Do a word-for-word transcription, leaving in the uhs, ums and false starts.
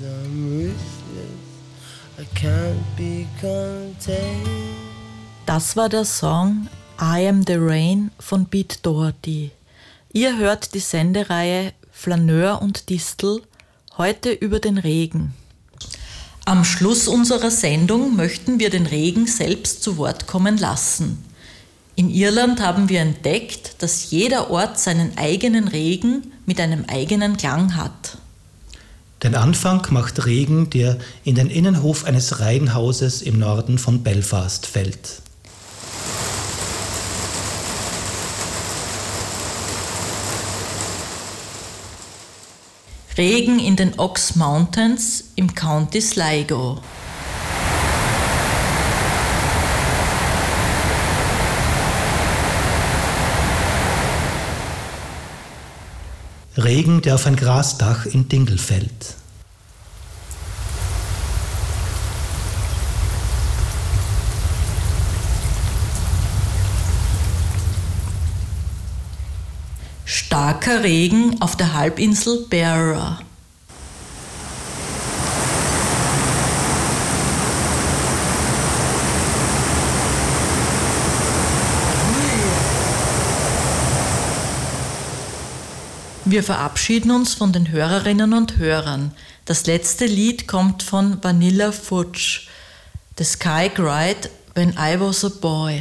Das war der Song I Am the Rain von Beat Doherty. Ihr hört die Sendereihe Flaneur und Distel, heute über den Regen. Am Schluss unserer Sendung möchten wir den Regen selbst zu Wort kommen lassen. In Irland haben wir entdeckt, dass jeder Ort seinen eigenen Regen mit einem eigenen Klang hat. Den Anfang macht Regen, der in den Innenhof eines Reihenhauses im Norden von Belfast fällt. Regen in den Ox Mountains im County Sligo. Regen, der auf ein Grasdach in Dingle fällt. Starker Regen auf der Halbinsel Beara. Wir verabschieden uns von den Hörerinnen und Hörern. Das letzte Lied kommt von Vanilla Fudge. The Sky Cried When I Was a Boy.